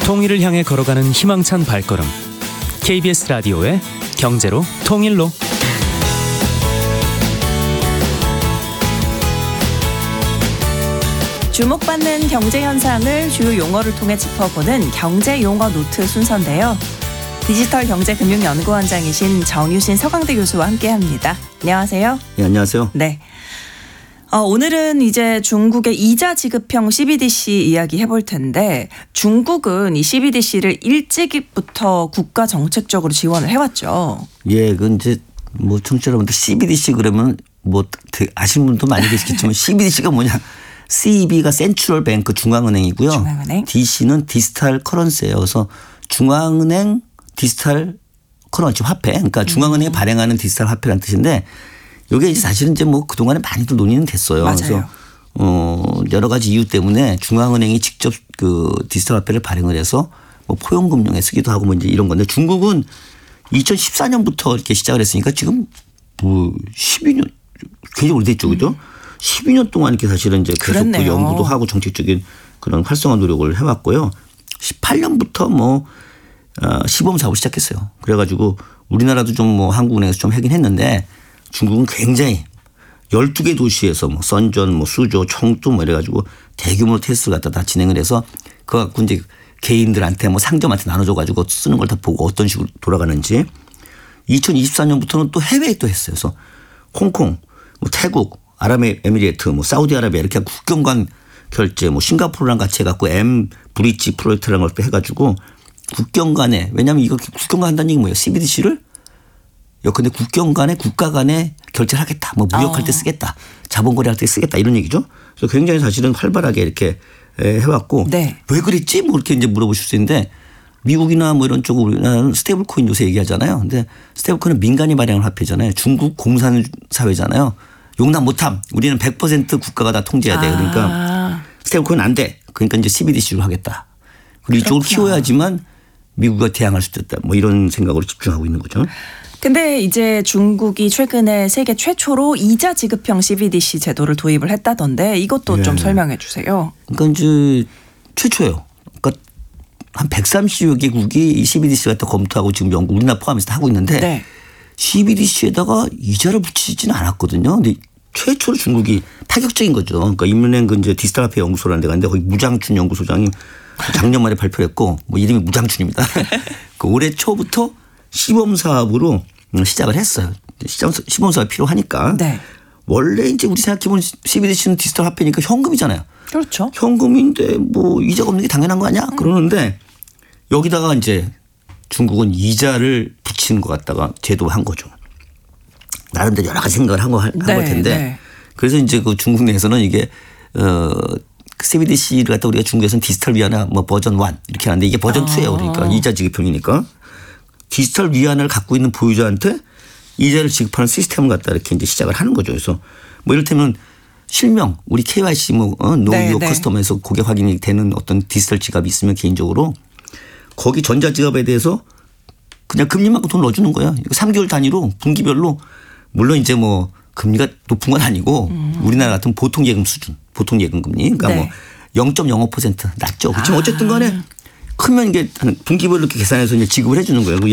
통일을 향해 걸어가는 희망찬 발걸음. KBS 라디오의 경제로 통일로. 주목받는 경제 현상을 주요 용어를 통해 짚어보는 경제 용어 노트 순서인데요. 디지털 경제금융연구원장이신 정유신 서강대 교수와 함께합니다. 안녕하세요. 네, 안녕하세요. 네. 오늘은 이제 중국의 이자 지급형 CBDC 이야기 해볼 텐데, 중국은 이 CBDC를 일찍부터 국가 정책적으로 지원을 해왔죠. 예, 그 이제 뭐 청취자 여러분들 CBDC 그러면 뭐 아시는 분도 많이 계시겠지만 CBDC가 뭐냐? CB가 센트럴 뱅크 중앙은행이고요. 중앙은행. DC는 디지털 커런시예요. 그래서 중앙은행 디지털 커런시 화폐. 그러니까 중앙은행이 발행하는 디지털 화폐라는 뜻인데, 이게 이제 사실은 이제 뭐 그동안에 많이들 논의는 됐어요. 맞아요. 그래서 여러 가지 이유 때문에 중앙은행이 직접 그 디지털 화폐를 발행을 해서 뭐 포용금융에 쓰기도 하고 뭐 이제 이런 건데, 중국은 2014년부터 이렇게 시작을 했으니까 지금 뭐 12년 굉장히 오래됐죠, 그죠? 12년 동안 이렇게 사실은 이제 계속 그 연구도 하고 정책적인 그런 활성화 노력을 해왔고요. 18년부터 뭐 시범 사업을 시작했어요. 그래가지고 우리나라도 좀 뭐 한국은행에서 좀 하긴 했는데, 중국은 굉장히 12개 도시에서 뭐 선전, 뭐 수조, 청두 뭐 이래가지고 대규모 테스트를 갖다 다 진행을 해서 그거 갖고 이제 개인들한테 뭐 상점한테 나눠줘가지고 쓰는 걸 다 보고 어떤 식으로 돌아가는지. 2024년부터는 또 해외에 또 했어요. 그래서 홍콩, 뭐 태국, 아랍에미리트, 뭐 사우디아라비아 이렇게 국경 간 결제, 뭐 싱가포르랑 같이 해갖고 M 브릿지 프로젝트라는 걸 또 해가지고 국경 간에, 왜냐하면 이거 국경 간 한다는 얘기 뭐예요? CBDC를 근데 국경 간에 국가 간에 결제를 하겠다. 뭐 무역할 때 쓰겠다. 자본거래할 때 쓰겠다. 이런 얘기죠. 그래서 굉장히 사실은 활발하게 이렇게 해왔고. 네. 왜 그랬지? 뭐 이렇게 이제 물어보실 수 있는데, 미국이나 뭐 이런 쪽 우리나라는 스테이블 코인 요새 얘기하잖아요. 근데 스테이블 코인은 민간이 발행한 화폐잖아요. 중국 공산사회잖아요. 용납 못함. 우리는 100% 국가가 다 통제해야 돼. 그러니까 스테이블 코인 안 돼. 그러니까 이제 CBDC로 하겠다. 그리고 이쪽을 키워야지만 미국과 대항할 수 있다. 뭐 이런 생각으로 집중하고 있는 거죠. 근데 이제 중국이 최근에 세계 최초로 이자 지급형 CBDC 제도를 도입을 했다던데, 이것도 좀 설명해 주세요. 그러니까 이제 최초예요. 그러니까 한 130여 개국이 이 CBDC 갖다 검토하고 지금 연구, 우리나라 포함해서 다 하고 있는데, 네. CBDC에다가 이자를 붙이지는 않았거든요. 근데 최초로 중국이 파격적인 거죠. 그러니까 인민은행 그 이제 디지털 화폐 연구소라는 데가 있는데, 거기 무장춘 연구소장이 작년 말에 발표했고, 뭐 이름이 무장춘입니다. 그 올해 초부터 시범 사업으로 시작을 했어요. 시범 사업이 필요하니까. 네. 원래 이제 우리 생각해보면 CBDC는 디지털 화폐니까 현금이잖아요. 그렇죠. 현금인데 뭐 이자가 없는 게 당연한 거 아니야? 그러는데 여기다가 이제 중국은 이자를 붙이는 것 같다가 제도한 거죠. 나름대로 여러 가지 생각을 한 걸 텐데. 네. 그래서 이제 그 중국 내에서는 이게 CBDC를 갖다 우리가 중국에서는 디지털 위안화 뭐 버전 1 이렇게 하는데, 이게 버전 2예요. 그러니까 이자 지급형이니까. 디지털 위안을 갖고 있는 보유자한테 이자를 지급하는 시스템을 갖다 이렇게 이제 시작을 하는 거죠. 그래서 뭐 이를테면 실명, 우리 KYC 뭐 노 유어 커스터머에서 고객 확인이 되는 어떤 디지털 지갑이 있으면 개인적으로 거기 전자 지갑에 대해서 그냥 금리만큼 돈 넣어주는 거예요. 3개월 단위로 분기별로, 물론 이제 뭐 금리가 높은 건 아니고 우리나라 같은 보통 예금 수준, 보통 예금 금리, 그러니까 뭐 0.05% 낮죠. 그렇지만 어쨌든 간에 크면 이게 분기별로 이렇게 계산해서 이제 지급을 해 주는 거예요.